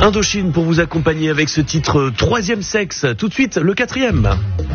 Indochine pour vous accompagner avec ce titre Troisième sexe. Tout de suite, le 4e.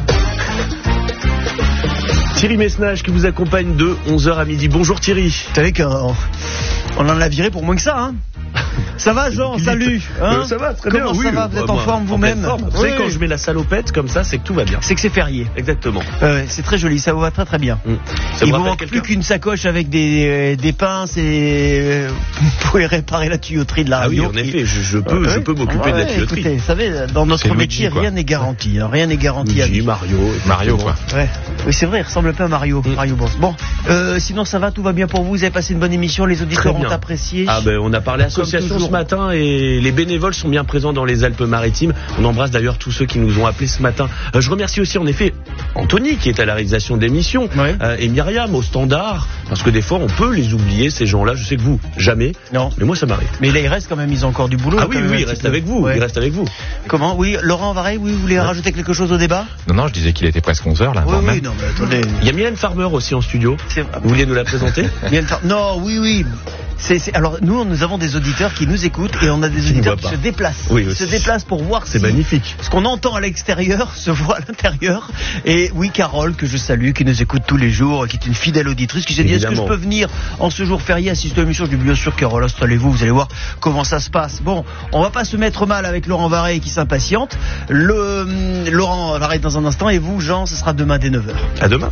Thierry Messnage qui vous accompagne de 11h à midi. Bonjour Thierry. Vous savez qu'on en a viré pour moins que ça, hein. Ça va Jean, salut hein. Ça va, très Comment bien. ça va, vous êtes en forme vous-même? Vous savez, quand je mets la salopette comme ça, c'est que tout va bien. C'est que c'est férié. Exactement. C'est très joli, ça vous va très très bien. Il vous manque plus qu'une sacoche avec des pinces et vous pouvez réparer la tuyauterie de la radio. Ah oui, en effet, je peux m'occuper de la tuyauterie. Écoutez, vous savez, dans notre métier, rien n'est garanti. Rien n'est garanti. Luigi, Mario quoi. Ouais. Oui, c'est vrai, il ressemble un peu à Mario. Mario Bros. Bon, sinon ça va, tout va bien pour vous. Vous avez passé une bonne émission, les auditeurs ont apprécié. Ah ben, on a parlé association ce matin et les bénévoles sont bien présents dans les Alpes-Maritimes. On embrasse d'ailleurs tous ceux qui nous ont appelés ce matin. Je remercie aussi en effet Anthony qui est à la réalisation de l'émission, et Myriam au standard, parce que des fois on peut les oublier ces gens-là. Je sais que vous, jamais. Non. Mais moi ça m'arrive. Mais là ils restent quand même, ils ont encore du boulot. Ah oui, il reste avec vous. Ouais. Il reste avec vous. Comment? Oui, Laurent Varey, vous voulez rajouter quelque chose au débat? Non, je disais qu'il était presque 11h là. Oui, non, mais attendez. Il y a Mylène Farmer aussi en studio. Vous vouliez nous la présenter? Non, oui. Alors nous avons des auditeurs qui nous écoutent et on a des auditeurs qui se déplacent. Oui, se déplacent pour voir c'est magnifique. Ce qu'on entend à l'extérieur se voit à l'intérieur. Et oui, Carole, que je salue, qui nous écoute tous les jours, qui est une fidèle auditrice, qui s'est dit est-ce que je peux venir en ce jour férié assister à l'émission? Je dis bien sûr Carole, installez-vous, vous allez voir comment ça se passe. Bon, on va pas se mettre mal avec Laurent Varey qui s'impatiente. Laurent Varey dans un instant et vous Jean, ce sera demain dès 9h. À demain.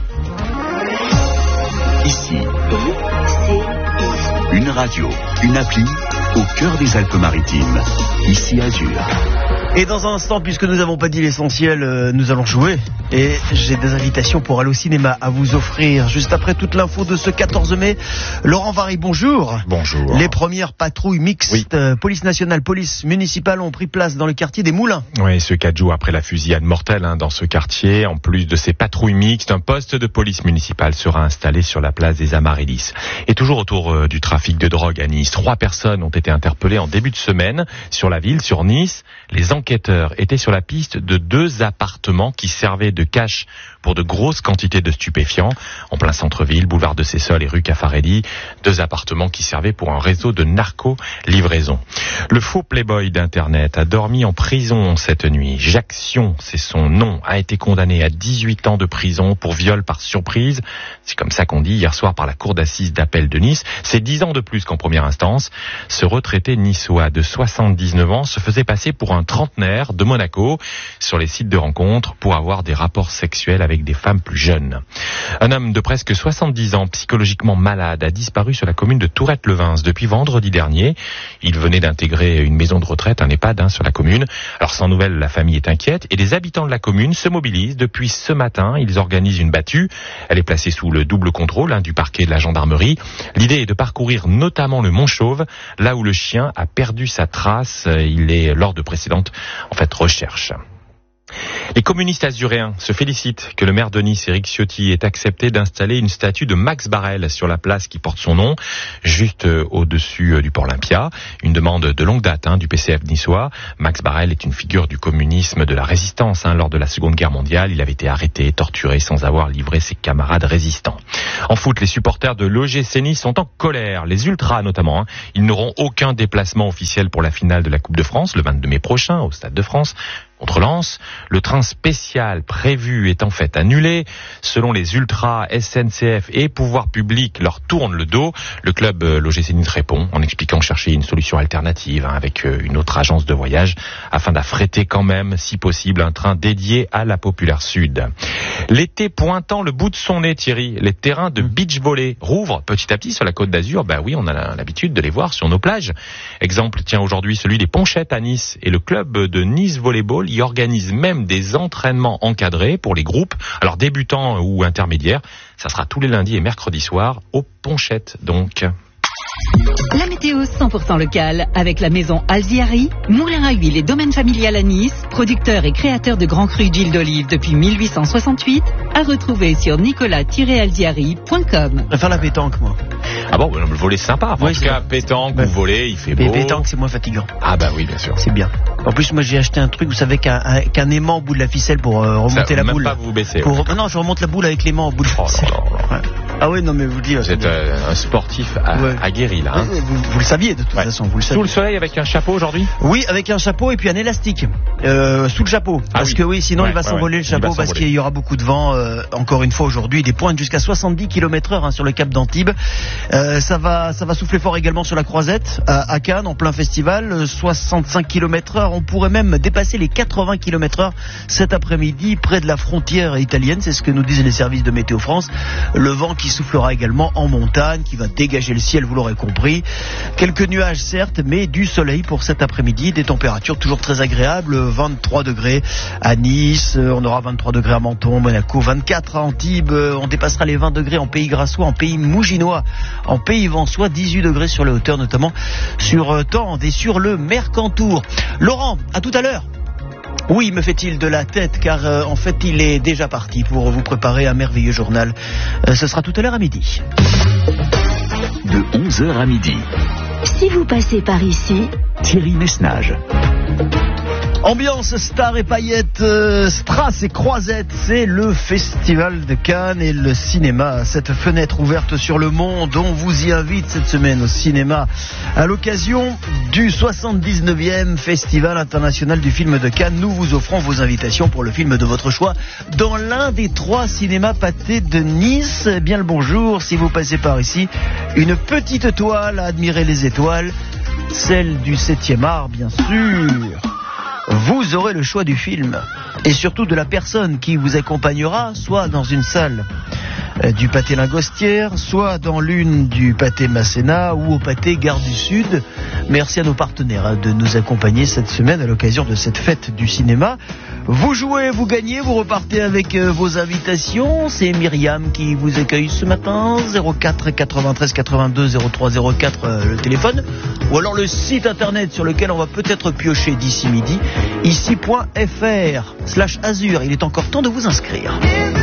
Ici, une radio, une appli au cœur des Alpes-Maritimes. Ici Azur. Et dans un instant, puisque nous n'avons pas dit l'essentiel, nous allons jouer. Et j'ai des invitations pour aller au cinéma à vous offrir. Juste après toute l'info de ce 14 mai. Laurent Varey, bonjour. Bonjour. Les premières patrouilles mixtes, police nationale, police municipale ont pris place dans le quartier des Moulins. Oui, ce 4 jours après la fusillade mortelle dans ce quartier. En plus de ces patrouilles mixtes, un poste de police municipale sera installé sur la place des Amaryllis. Et toujours autour du trafic de drogue à Nice. 3 personnes ont été interpellées en début de semaine sur la ville, sur Nice. Les enquêteurs étaient sur la piste de 2 appartements qui servaient de cache pour de grosses quantités de stupéfiants en plein centre-ville, boulevard de Sessol et rue Caffarelli. 2 appartements qui servaient pour un réseau de narco-livraison. Le faux playboy d'Internet a dormi en prison cette nuit. Jacques Sion, c'est son nom, a été condamné à 18 ans de prison pour viol par surprise. C'est comme ça qu'on dit hier soir par la cour d'assises d'appel de Nice. C'est 10 ans de plus qu'en première instance. Ce retraité niçois de 79 ans se faisait passer pour un trentenaire de Monaco sur les sites de rencontres pour avoir des rapports sexuels avec des femmes plus jeunes. Un homme de presque 70 ans, psychologiquement malade, a disparu sur la commune de Tourette-Levens depuis vendredi dernier. Il venait d'intégrer une maison de retraite, un EHPAD sur la commune. Alors sans nouvelles, la famille est inquiète et les habitants de la commune se mobilisent. Depuis ce matin, ils organisent une battue. Elle est placée sous le double contrôle du parquet de la gendarmerie. L'idée est de parcourir notamment le Mont Chauve, là où le chien a perdu sa trace. Il est lors de précédentes recherches. Les communistes azuréens se félicitent que le maire de Nice, Éric Ciotti, ait accepté d'installer une statue de Max Barrel sur la place qui porte son nom, juste au-dessus du Port Olympia. Une demande de longue date du PCF niçois. Max Barrel est une figure du communisme, de la résistance. Lors de la Seconde Guerre mondiale, il avait été arrêté, torturé sans avoir livré ses camarades résistants. En foot, les supporters de l'OGC Nice sont en colère. Les Ultras notamment. Ils n'auront aucun déplacement officiel pour la finale de la Coupe de France le 22 mai prochain au Stade de France. Contre Lens, le train spécial prévu est en fait annulé. Selon les Ultras, SNCF et pouvoirs publics leur tournent le dos. Le club l'OGC Nice répond en expliquant chercher une solution alternative avec une autre agence de voyage afin d'affréter quand même, si possible, un train dédié à la Populaire Sud. L'été pointant le bout de son nez, Thierry, les terrains de beach volley rouvrent petit à petit sur la Côte d'Azur. Oui, on a l'habitude de les voir sur nos plages. Exemple, aujourd'hui celui des Ponchettes à Nice et le club de Nice Volleyball y organise même des entraînements encadrés pour les groupes, alors débutants ou intermédiaires. Ça sera tous les lundis et mercredis soirs aux Ponchettes donc. La météo 100% locale avec la maison Alziari, moulin à huile et domaine familial à Nice, producteur et créateur de grands crus d'huile d'olive depuis 1868, à retrouver sur nicolas-alziari.com. Je préfère la pétanque, moi. Ah bon, le volley c'est sympa. En tout cas, pétanque ou volley, il fait beau. Mais pétanque, c'est moins fatigant. Ah oui, bien sûr. C'est bien. En plus, moi, j'ai acheté un truc, vous savez, qu'un aimant au bout de la ficelle pour remonter la boule. Même pas vous baisser. Non, je remonte la boule avec l'aimant au bout de la ficelle. Ouais. Ah oui, non mais vous dites... Vous êtes un sportif aguerri là. Hein. Vous le saviez de toute façon. Vous le saviez. Sous le soleil avec un chapeau aujourd'hui ? Oui, avec un chapeau et puis un élastique sous le chapeau. Parce que sinon il va s'envoler le chapeau parce qu'il y aura beaucoup de vent. Encore une fois aujourd'hui, des pointes jusqu'à 70 km/h sur le cap d'Antibes. Ça va souffler fort également sur la Croisette à Cannes en plein festival. 65 km/h. On pourrait même dépasser les 80 km/h cet après-midi près de la frontière italienne. C'est ce que nous disent les services de Météo France. Le vent qui soufflera également en montagne, qui va dégager le ciel, vous l'aurez compris. Quelques nuages certes, mais du soleil pour cet après-midi. Des températures toujours très agréables. 23 degrés à Nice, on aura 23 degrés à Menton, Monaco, 24 à Antibes. On dépassera les 20 degrés en pays grassois, en pays mouginois, en pays vensois. 18 degrés sur les hauteurs, notamment sur Tende et sur le Mercantour. Laurent, à tout à l'heure. Oui, me fait-il de la tête, car en fait il est déjà parti pour vous préparer un merveilleux journal. Ce sera tout à l'heure à midi. De 11h à midi. Si vous passez par ici, Thierry Messnage. Ambiance, stars et paillettes, strass et croisettes, c'est le festival de Cannes et le cinéma, cette fenêtre ouverte sur le monde. On vous y invite cette semaine au cinéma à l'occasion du 79e Festival international du film de Cannes. Nous vous offrons vos invitations pour le film de votre choix dans l'un des 3 cinémas Pathé de Nice. Bien le bonjour, si vous passez par ici, une petite toile à admirer les étoiles, celle du 7e art bien sûr. Vous aurez le choix du film et surtout de la personne qui vous accompagnera, soit dans une salle du Pathé Lingostière, soit dans l'une du Pathé Masséna ou au Pathé Gare du Sud. Merci à nos partenaires de nous accompagner cette semaine à l'occasion de cette fête du cinéma. Vous jouez, vous gagnez, vous repartez avec vos invitations. C'est Myriam qui vous accueille ce matin. 04 93 82 03 04 le téléphone. Ou alors le site internet sur lequel on va peut-être piocher d'ici midi. Ici.fr/Azur. Il est encore temps de vous inscrire.